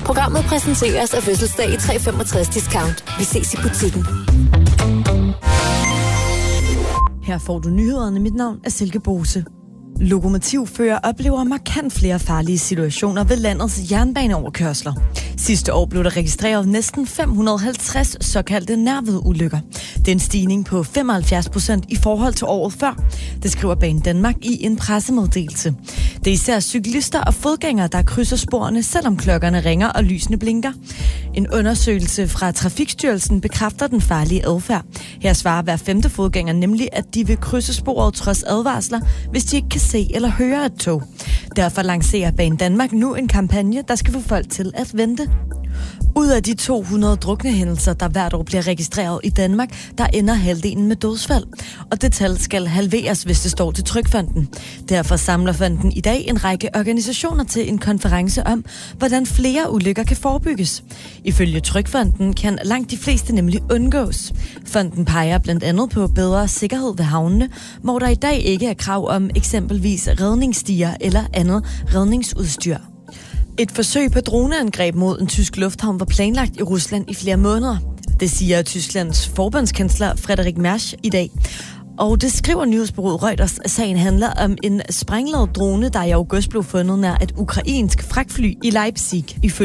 Programmet præsenteres af Fødselsdag i 365 Discount. Vi ses i butikken. Her får du nyhederne. Mit navn er Silke Bose. Lokomotivfører oplever markant flere farlige situationer ved landets jernbaneoverkørsler. Sidste år blev der registreret næsten 550 såkaldte nærvedulykker. Det er en stigning på 75% i forhold til året før. Det skriver Banedanmark i en pressemeddelelse. Det er især cyklister og fodgængere, der krydser sporene, selvom klokkerne ringer og lysene blinker. En undersøgelse fra Trafikstyrelsen bekræfter den farlige adfærd. Her svarer hver 5. fodgænger nemlig, at de vil krydse sporet trods advarsler, hvis de ikke kan se eller høre et tog. Derfor lancerer Banedanmark nu en kampagne, der skal få folk til at vente. Ud af de 200 druknehændelser, der hvert år bliver registreret i Danmark, der ender halvdelen med dødsfald. Og det tal skal halveres, hvis det står til Trygfonden. Derfor samler fonden i dag en række organisationer til en konference om, hvordan flere ulykker kan forebygges. Ifølge Trygfonden kan langt de fleste nemlig undgås. Fonden peger blandt andet på bedre sikkerhed ved havnene, hvor der i dag ikke er krav om eksempelvis redningsstiger eller andet redningsudstyr. Et forsøg på droneangreb mod en tysk lufthavn var planlagt i Rusland i flere måneder. Det siger Tysklands forbundskansler Friedrich Merz i dag. Og det skriver nyhedsbureauet Reuters, at sagen handler om en sprængladet drone, der i august blev fundet nær et ukrainsk fragtfly i Leipzig. Ifølge